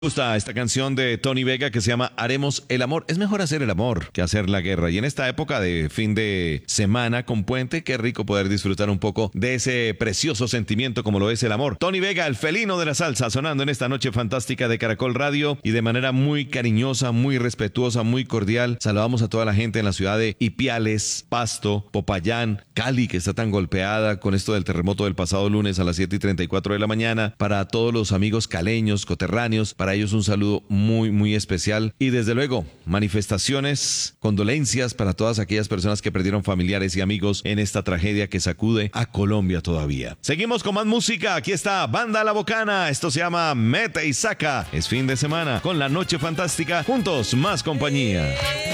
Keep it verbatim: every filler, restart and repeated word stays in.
Me gusta esta canción de Tony Vega que se llama Haremos el amor. Es mejor hacer el amor que hacer la guerra. Y en esta época de fin de semana con puente, qué rico poder disfrutar un poco de ese precioso sentimiento como lo es el amor. Tony Vega, el felino de la salsa, sonando en esta noche fantástica de Caracol Radio y de manera muy cariñosa, muy respetuosa, muy cordial. Saludamos a toda la gente en la ciudad de Ipiales, Pasto, Popayán, Cali, que está tan golpeada con esto del terremoto del pasado lunes a las siete y treinta y cuatro de la mañana. Para todos los amigos caleños, coterráneos, para ellos un saludo muy, muy especial. Y desde luego, manifestaciones, condolencias para todas aquellas personas que perdieron familiares y amigos en esta tragedia que sacude a Colombia todavía. Seguimos con más música. Aquí está Banda La Bocana. Esto se llama Mete y Saca. Es fin de semana con la noche fantástica. Juntos, más compañía.